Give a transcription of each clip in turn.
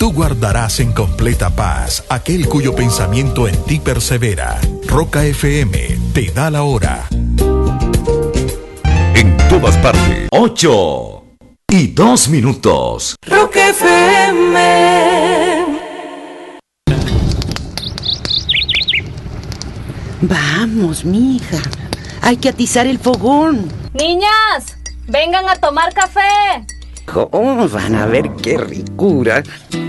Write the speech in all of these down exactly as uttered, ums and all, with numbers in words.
Tú guardarás en completa paz aquel cuyo pensamiento en ti persevera. Roca F M te da la hora. En todas partes. Ocho y dos minutos. Roca F M. Vamos, mija. Hay que atizar el fogón. Niñas, vengan a tomar café. Oh, van a ver qué ricura.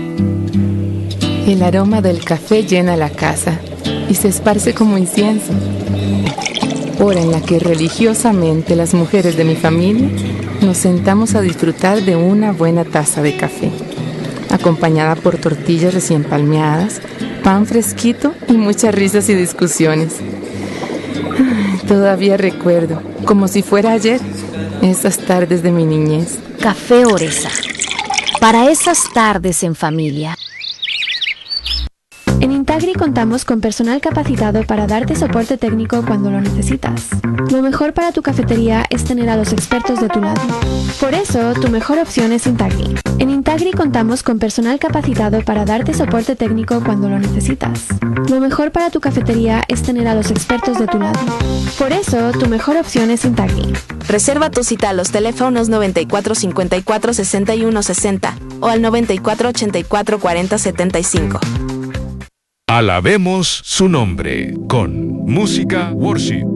El aroma del café llena la casa y se esparce como incienso. Hora en la que religiosamente las mujeres de mi familia nos sentamos a disfrutar de una buena taza de café, acompañada por tortillas recién palmeadas, pan fresquito y muchas risas y discusiones. Todavía recuerdo, como si fuera ayer, esas tardes de mi niñez. Café Oresa, para esas tardes en familia. En Intagri contamos con personal capacitado para darte soporte técnico cuando lo necesitas. Lo mejor para tu cafetería es tener a los expertos de tu lado. Por eso, tu mejor opción es Intagri. En Intagri contamos con personal capacitado para darte soporte técnico cuando lo necesitas. Lo mejor para tu cafetería es tener a los expertos de tu lado. Por eso, tu mejor opción es Intagri. Reserva tu cita a los teléfonos noventa y cuatro cincuenta y cuatro sesenta y uno sesenta o al noventa y cuatro ochenta y cuatro cuarenta setenta y cinco. Alabemos su nombre con música worship.